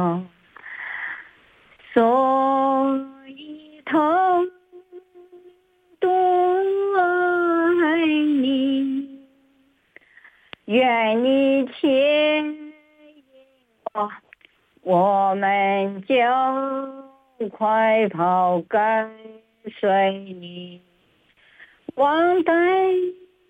所以同度爱你，愿你牵引我们就快跑跟随你，忘带